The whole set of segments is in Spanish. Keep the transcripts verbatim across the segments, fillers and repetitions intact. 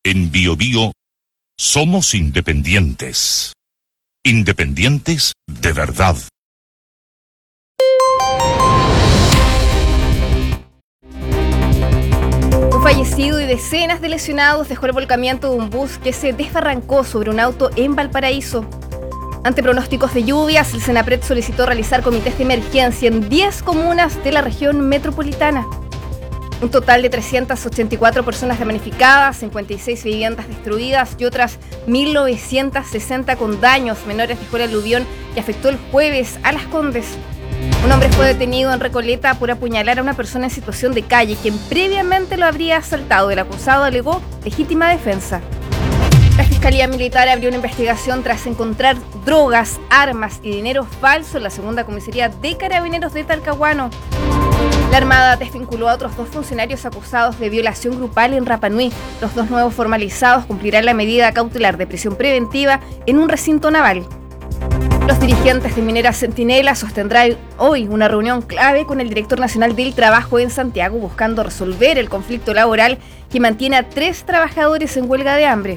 En Bio Bio somos independientes. Independientes de verdad. Un fallecido y decenas de lesionados dejó el volcamiento de un bus que se desbarrancó sobre un auto en Valparaíso. Ante pronósticos de lluvias, el Senapred solicitó realizar comités de emergencia en diez comunas de la región metropolitana. Un total de trescientas ochenta y cuatro personas damnificadas, cincuenta y seis viviendas destruidas y otras mil novecientas sesenta con daños menores dejó el aluvión que afectó el jueves a Las Condes. Un hombre fue detenido en Recoleta por apuñalar a una persona en situación de calle, quien previamente lo habría asaltado. El acusado alegó legítima defensa. La Fiscalía Militar abrió una investigación tras encontrar drogas, armas y dinero falso en la segunda comisaría de Carabineros de Talcahuano. La Armada desvinculó a otros dos funcionarios acusados de violación grupal en Rapa Nui. Los dos nuevos formalizados cumplirán la medida cautelar de prisión preventiva en un recinto naval. Los dirigentes de Minera Centinela sostendrán hoy una reunión clave con el director nacional del trabajo en Santiago, buscando resolver el conflicto laboral que mantiene a tres trabajadores en huelga de hambre.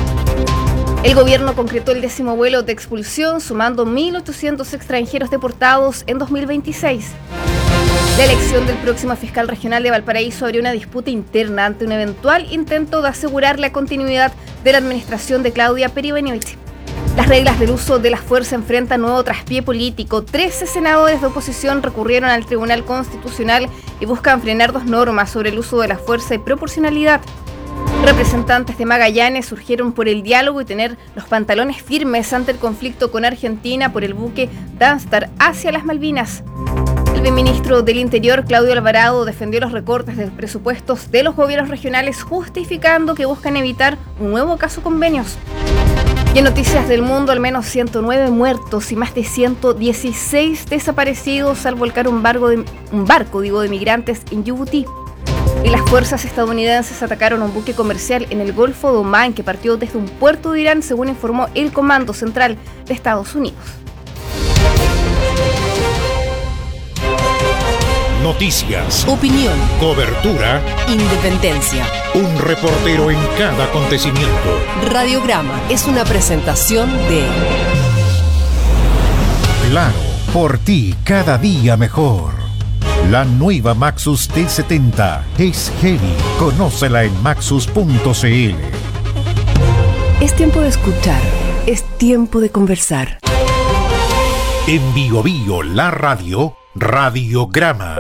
El gobierno concretó el décimo vuelo de expulsión, sumando mil ochocientos extranjeros deportados en dos mil veintiséis. La elección del próximo fiscal regional de Valparaíso abrió una disputa interna ante un eventual intento de asegurar la continuidad de la administración de Claudia Peribeñovich. Las reglas del uso de la fuerza enfrentan nuevo traspié político. Trece senadores de oposición recurrieron al Tribunal Constitucional y buscan frenar dos normas sobre el uso de la fuerza y proporcionalidad. Representantes de Magallanes surgieron por el diálogo y tener los pantalones firmes ante el conflicto con Argentina por el buque Danstar hacia las Malvinas. El ministro del Interior, Claudio Alvarado, defendió los recortes de presupuestos de los gobiernos regionales, justificando que buscan evitar un nuevo caso convenios. Y en noticias del mundo, al menos ciento nueve muertos y más de ciento dieciséis desaparecidos al volcar un barco de, un barco, digo, de migrantes en Yibuti. Y las fuerzas estadounidenses atacaron un buque comercial en el Golfo de Omán que partió desde un puerto de Irán, según informó el Comando Central de Estados Unidos. Noticias, opinión, cobertura, independencia. Un reportero en cada acontecimiento. Radiograma es una presentación de Claro, por ti cada día mejor. La nueva Maxus T setenta es heavy. Conócela en maxus punto c l. Es tiempo de escuchar, es tiempo de conversar. En Bio Bio, la radio, Radiograma.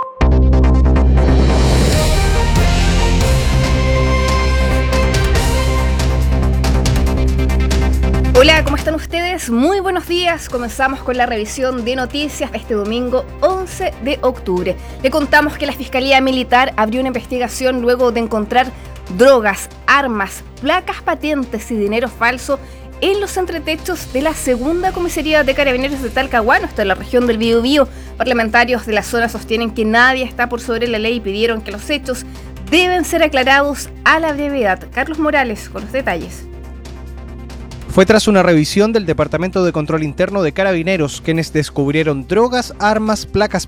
Hola, ¿cómo están ustedes? Muy buenos días. Comenzamos con la revisión de noticias de este domingo once de octubre. Le contamos que la Fiscalía Militar abrió una investigación luego de encontrar drogas, armas, placas patentes y dinero falso en los entretechos de la segunda comisaría de Carabineros de Talcahuano, hasta la región del Bio Bio. Parlamentarios de la zona sostienen que nadie está por sobre la ley y pidieron que los hechos deben ser aclarados a la brevedad. Carlos Morales con los detalles. Fue tras una revisión del Departamento de Control Interno de Carabineros, quienes descubrieron drogas, armas, placas